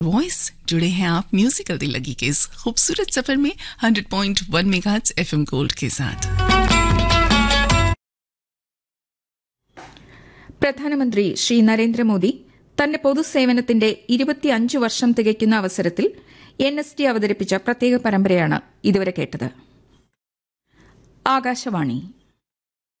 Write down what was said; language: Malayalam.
वॉइस जुड़े हैं आप म्यूजिकल दिल लगी के इस खूबसूरत सफर में 100.1 मेगाहर्ट्ज़ FM गोल्ड के साथ। പ്രധാനമന്ത്രി ശ്രീ നരേന്ദ്രമോദി തന്റെ പൊതുസേവനത്തിന്റെ 25 വർഷം തികയ്ക്കുന്ന അവസരത്തിൽ NST അവതരിപ്പിച്ച പ്രത്യേക പരമ്പരയാണ് ഇതുവരെ കേട്ടത്. ആകാശവാണി